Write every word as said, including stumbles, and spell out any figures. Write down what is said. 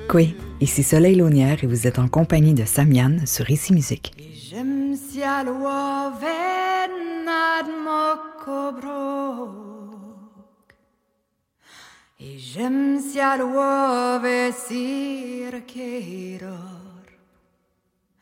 Oui, ici Soleil Launière et vous êtes en compagnie de Samian sur Ici Musique. I žem sjal u ove sirke i rok.